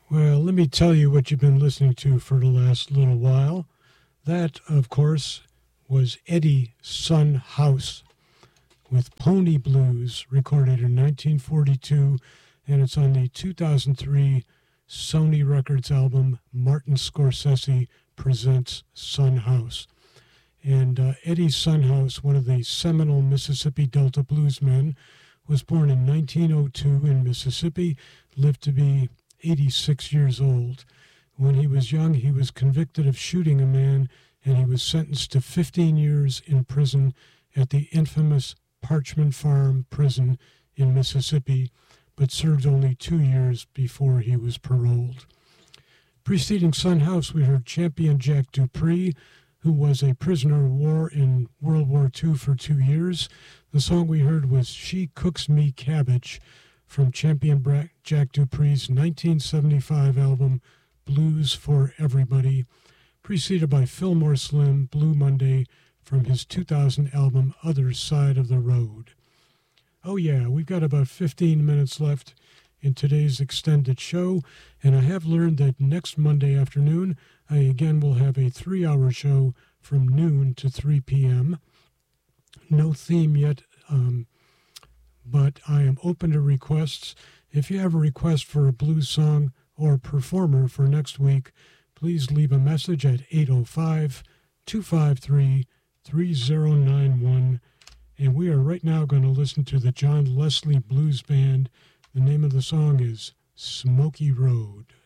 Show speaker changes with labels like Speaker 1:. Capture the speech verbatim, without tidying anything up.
Speaker 1: Well, let me tell you what you've been listening to for the last little while. That, of course, was Eddie Sun House with Pony Blues, recorded in nineteen forty-two, and it's on the two thousand three Sony Records album Martin Scorsese Presents Sun House. And uh, Eddie Sun House, one of the seminal Mississippi Delta bluesmen, was born in nineteen oh two in Mississippi, lived to be eighty-six years old. When he was young, he was convicted of shooting a man, and he was sentenced to fifteen years in prison at the infamous Parchman Farm prison in Mississippi, but served only two years before he was paroled. Preceding Sun House, we heard champion Jack Dupree, who was a prisoner of war in World War Two for two years. The song we heard was She Cooks Me Cabbage from champion Jack Dupree's nineteen seventy-five album Blues for Everybody, preceded by Fillmore Slim, Blue Monday, from his two thousand album Other Side of the Road. Oh yeah, we've got about fifteen minutes left in today's extended show, and I have learned that next Monday afternoon I again will have a three-hour show from noon to three p.m. No theme yet, um, but I am open to requests. If you have a request for a blues song or performer for next week, please leave a message at eight oh five, two five three, three oh nine one. And we are right now going to listen to the John Leslie Blues Band. The name of the song is Smoky Road.